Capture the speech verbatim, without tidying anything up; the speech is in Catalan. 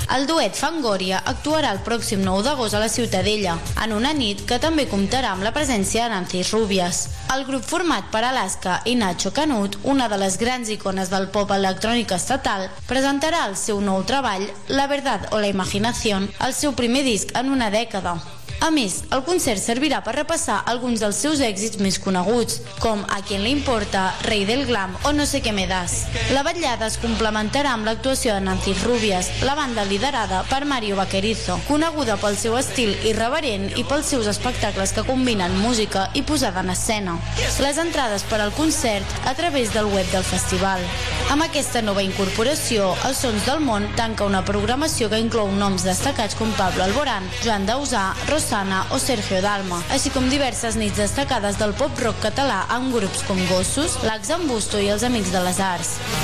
El duet Fangoria actuarà el pròxim nou d'agost a la Ciutadella, en una nit que també comptarà amb la presència de Nancy Rubias. El grup format per Alaska i Nacho Canut, una de les grans icones del pop electrònic estatal, presentarà el seu nou treball, La Verdad o la Imaginación, el seu primer disc en una dècada. A més, el concert servirà per repassar alguns dels seus èxits més coneguts, com A quien le importa, Rei del Glam o No sé qué me das. La vetllada es complementarà amb l'actuació de Nancy Rubias, la banda liderada per Mario Vaquerizo, coneguda pel seu estil irreverent i pels seus espectacles que combinen música i posada en escena. Les entrades per al concert a través del web del festival. Amb aquesta nova incorporació, Els Sons del Món tanca una programació que inclou noms destacats com Pablo Alborán, Joan Dausà, Rosana o Sergio Dalma, així com diverses nits destacades del pop-rock català amb grups com Gossos, l'Ax en Busto i els Amics de les Arts.